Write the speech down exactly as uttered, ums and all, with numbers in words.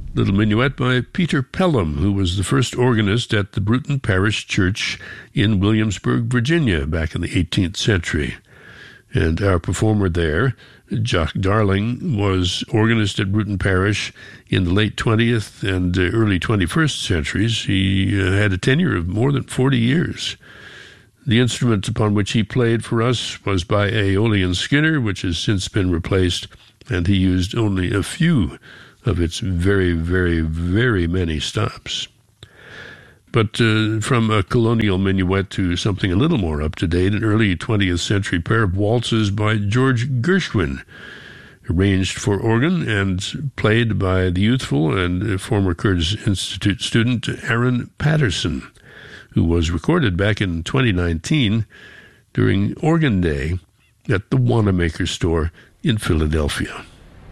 Little minuet by Peter Pelham, who was the first organist at the Bruton Parish Church in Williamsburg, Virginia, back in the eighteenth century. And our performer there, Jock Darling, was organist at Bruton Parish in the late twentieth and early twenty-first centuries. He uh, had a tenure of more than forty years. The instrument upon which he played for us was by Aeolian Skinner, which has since been replaced, and he used only a few of its very, very, very many stops. But uh, from a colonial minuet to something a little more up-to-date, an early twentieth century pair of waltzes by George Gershwin, arranged for organ and played by the youthful and former Curtis Institute student Aaron Patterson, who was recorded back in twenty nineteen during Organ Day at the Wanamaker store in Philadelphia.